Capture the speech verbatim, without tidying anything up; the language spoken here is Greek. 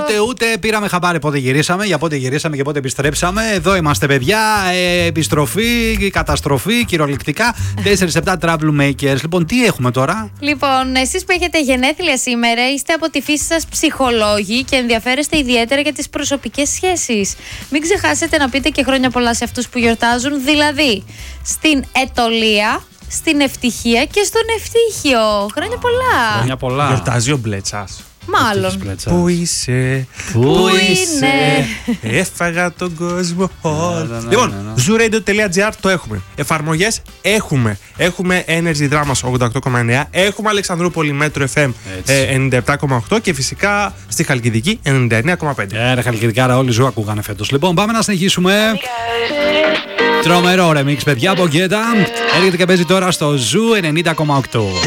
Ούτε, ούτε πήραμε χαμπάρι πότε γυρίσαμε, για πότε γυρίσαμε και πότε επιστρέψαμε. Εδώ είμαστε, παιδιά. Ε, επιστροφή, καταστροφή, κυριολεκτικά. τέσσερα επτά Trouble Makers. Λοιπόν, τι έχουμε τώρα? Λοιπόν, εσείς που έχετε γενέθλια σήμερα, είστε από τη φύση σας ψυχολόγοι και ενδιαφέρεστε ιδιαίτερα για τις προσωπικές σχέσεις. Μην ξεχάσετε να πείτε και χρόνια πολλά σε αυτούς που γιορτάζουν, δηλαδή στην ετωλία, στην ευτυχία και στον ευτύχιο. Χρόνια πολλά. Χρόνια πολλά. Γιορτάζει ο Μπλέτσας. Μάλλον. Πού είσαι, Πού είναι. έφαγα τον κόσμο. Λοιπόν, zooradio τελεία gr το έχουμε. Εφαρμογές έχουμε. Έχουμε Energy Dramas ογδόντα οκτώ κόμμα εννέα. Έχουμε Αλεξανδρούπολη Μέτρο εφ εμ ενενήντα επτά κόμμα οκτώ και φυσικά στη Χαλκιδική ενενήντα εννέα κόμμα πέντε. Ε, ρε Χαλκιδικάρα, όλοι ζου ακούγανε φέτος. Λοιπόν, πάμε να συνεχίσουμε. Τρομερό remix, παιδιά, από Γκέτα. Έρχεται και παίζει τώρα στο Ζου ενενήντα κόμμα οκτώ.